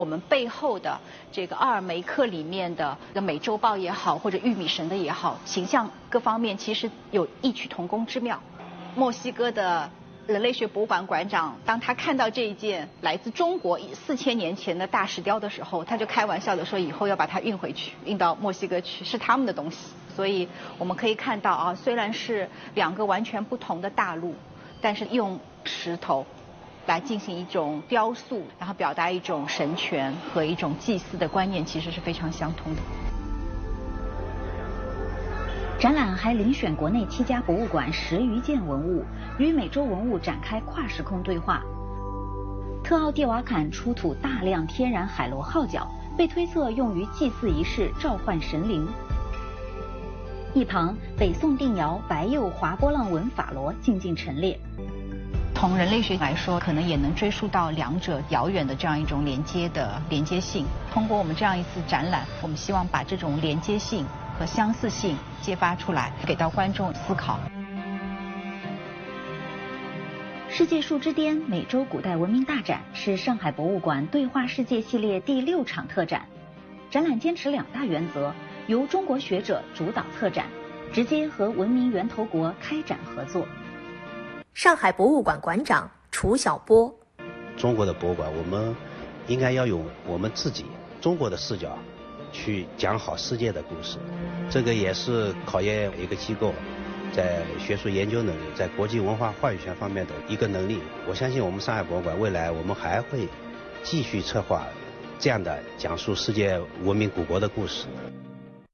我们背后的这个奥尔梅克里面的美洲豹也好，或者玉米神的也好，形象各方面其实有异曲同工之妙。墨西哥的人类学博物馆馆长，当他看到这一件来自中国4000年前的大石雕的时候，他就开玩笑的说，以后要把它运回去，运到墨西哥去，是他们的东西。所以我们可以看到啊，虽然是2个完全不同的大陆，但是用石头来进行一种雕塑，然后表达一种神权和一种祭祀的观念，其实是非常相通的。 展览还遴选国内7家博物馆10余件文物，与美洲文物展开跨时空对话。特奥蒂瓦坎出土大量天然海螺号角，被推测用于祭祀仪式召唤神灵。一旁，北宋定窑白釉滑波浪纹法螺静静陈列。 从人类学来说，可能也能追溯到2者遥远的这样一种连接性。通过我们这样一次展览，我们希望把这种连接性和相似性揭发出来，给到观众思考。 世界树之巅美洲古代文明大展是上海博物馆对话世界系列第6场特展。展览坚持2大原则，由中国学者主导策展，直接和文明源头国开展合作。 上海博物馆馆长楚晓波： 中国的博物馆，我们应该要用我们自己中国的视角去讲好世界的故事，这个也是考验一个机构在学术研究能力，在国际文化话语权方面的一个能力。我相信我们上海博物馆未来我们还会继续策划这样的讲述世界文明古国的故事。